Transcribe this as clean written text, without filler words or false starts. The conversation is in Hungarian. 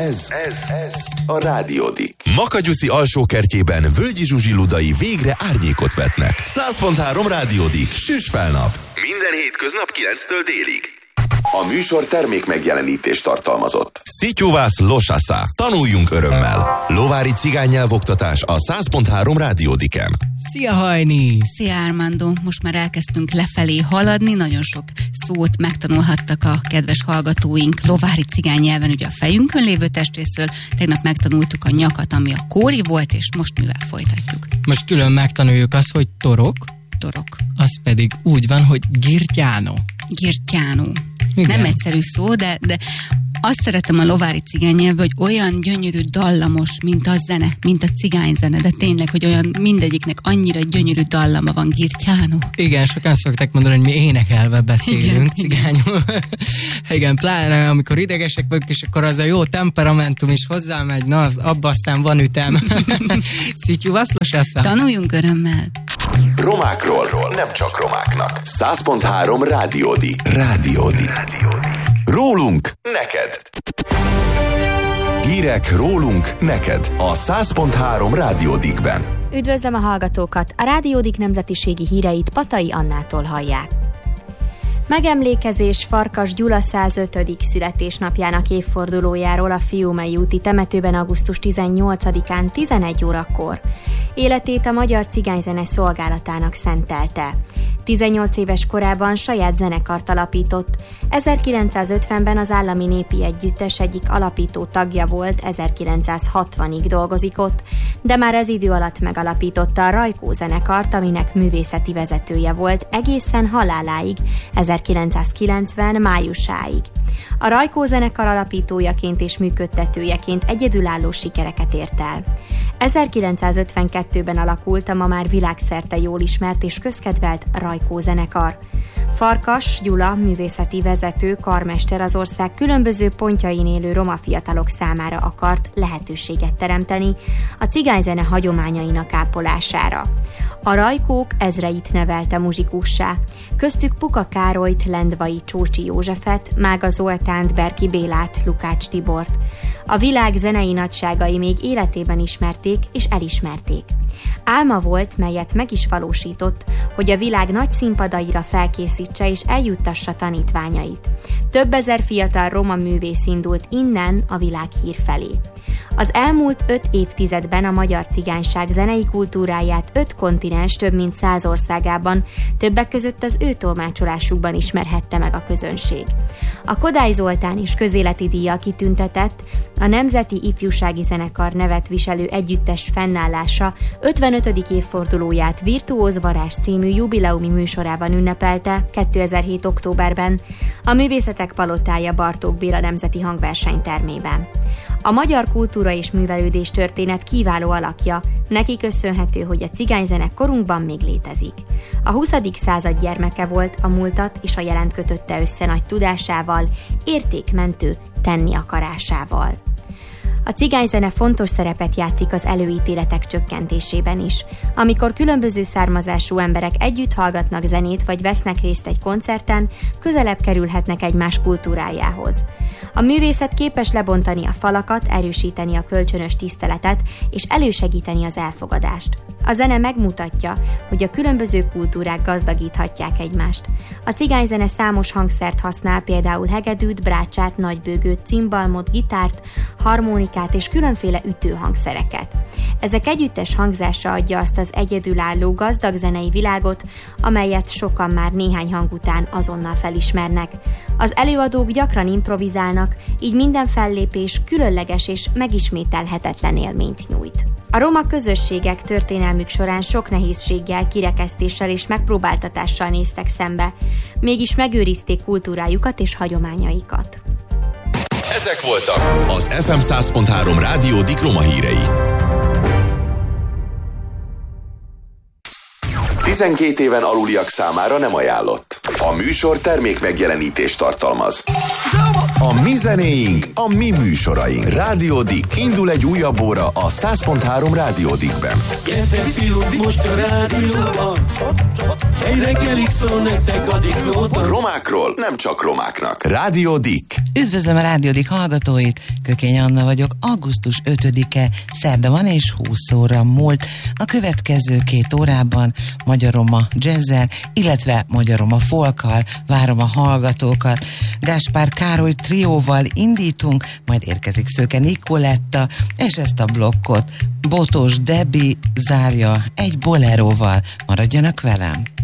Ez a Rádiódik. Makagyuszi alsókertjében Völgyi Zsuzsi ludai végre árnyékot vetnek. 100.3 Rádiódik, süss fel nap. Minden hétköznap 9-től délig. A műsor termék megjelenítést tartalmazott. Szityuvász Losasza. Tanuljunk örömmel. Lovári cigánynyelvoktatás a 100.3 Rádiódiken. Szia Hajni! Szia Armando! Most már elkezdtünk lefelé haladni, nagyon sok szót megtanulhattak a kedves hallgatóink lovári cigánynyelven, ugye a fejünkön lévő testrészről. Tegnap megtanultuk a nyakat, ami a kóri volt, és most mivel folytatjuk? Most külön megtanuljuk azt, hogy torok. Az pedig úgy van, hogy girtyánó. Igen. Nem egyszerű szó, de azt szeretem a lovári cigánynyelvben, hogy olyan gyönyörű dallamos, mint a zene, mint a cigányzene, de tényleg, hogy olyan mindegyiknek annyira gyönyörű dallama van, girtyánó. Igen, sokan szokták mondani, hogy mi énekelve beszélünk cigányul. Igen, pláne amikor idegesek vagyunk, és akkor az a jó temperamentum is hozzámegy, na, abba aztán van ütem. Szityuvász Losasza. Tanuljunk örömmel. Romákról, nem csak romáknak. 100.3 Rádiódik. Rólunk neked. Hírek rólunk neked a 100.3 Rádiódikben. Üdvözlöm a hallgatókat! A Rádiódik nemzetiségi híreit Patai Annától hallják. Megemlékezés Farkas Gyula 105. születésnapjának évfordulójáról a Fiumei úti temetőben augusztus 18-án 11 órakor. Életét a Magyar Cigányzene Szolgálatának szentelte. 18 éves korában saját zenekart alapított. 1950-ben az Állami Népi Együttes egyik alapító tagja volt, 1960-ig dolgozik ott, de már ez idő alatt megalapította a Rajkó zenekart, aminek művészeti vezetője volt egészen haláláig, 1990 májusáig. A Rajkó zenekar alapítójaként és működtetőjeként egyedülálló sikereket ért el. 1952-ben alakult a ma már világszerte jól ismert és közkedvelt Rajkó zenekar. Farkas Gyula művészeti vezető, karmester az ország különböző pontjain élő roma fiatalok számára akart lehetőséget teremteni a cigányzene hagyományainak ápolására. A Rajkók ezreit nevelte muzsikussá, köztük Puka Károlyt, Lendvai Csócsi Józsefet, Mága Zoltánt, Berki Bélát, Lukács Tibort. A világ zenei nagyságai még életében ismerték és elismerték. Álma volt, melyet meg is valósított, hogy a világ nagy színpadaira felkészítse és eljuttassa tanítványait. Több ezer fiatal roma művész indult innen a világ hír felé. Az elmúlt 5 évtizedben a magyar cigányság zenei kultúráját 5 kontinens több mint 100 országában, többek között az ő tolmácsolásukban ismerhette meg a közönség. A Kodály Zoltán és közéleti díjjal kitüntetett, a Nemzeti Ifjúsági Zenekar nevet viselő együttes fennállása 55. évfordulóját Virtuóz Varázs című jubileumi műsorában ünnepelte 2007. októberben a Művészetek Palotája Bartók Béla Nemzeti Hangversenytermében. A magyar kultúra és művelődés történet kiváló alakja, neki köszönhető, hogy a cigányzene korunkban még létezik. A 20. század gyermeke volt, a múltat és a jelent kötötte össze nagy tudásával, értékmentő tenni akarásával. A cigányzene fontos szerepet játszik az előítéletek csökkentésében is. Amikor különböző származású emberek együtt hallgatnak zenét vagy vesznek részt egy koncerten, közelebb kerülhetnek egymás kultúrájához. A művészet képes lebontani a falakat, erősíteni a kölcsönös tiszteletet és elősegíteni az elfogadást. A zene megmutatja, hogy a különböző kultúrák gazdagíthatják egymást. A cigányzene számos hangszert használ, például hegedűt, brácsát, nagybőgőt, cimbalmot, gitárt, harmonikát és különféle ütőhangszereket. Ezek együttes hangzása adja azt az egyedülálló gazdag zenei világot, amelyet sokan már néhány hang után azonnal felismernek. Az előadók gyakran improvizálnak, így minden fellépés különleges és megismételhetetlen élményt nyújt. A roma közösségek történelmük során sok nehézséggel, kirekesztéssel és megpróbáltatással néztek szembe, mégis megőrizték kultúrájukat és hagyományaikat. Ezek voltak az FM 100.3 Rádiódik roma hírei. 12 éven aluliak számára nem ajánlott. A műsor termék megjelenítést tartalmaz. A mi zenéink, a mi műsoraink. Rádió Dick. Indul egy újabb óra a 100.3 Rádió Dickben. Gyertek fiúk, most a rádióban. Egy reggelig szól nektek a Dickóban. Romákról nem csak romáknak. Rádió Dick. Üdvözlöm a Rádió Dick hallgatóit, Kökény Anna vagyok. Augusztus 5-e, szerda van és 20 óra múlt. A következő 2 órában magyaroma jazzzel, illetve magyaroma folkkal várom a hallgatókat. Gáspár Károly trióval indítunk, majd érkezik Szőke Nikoletta, és ezt a blokkot Botós Debi zárja egy boleróval. Maradjanak velem!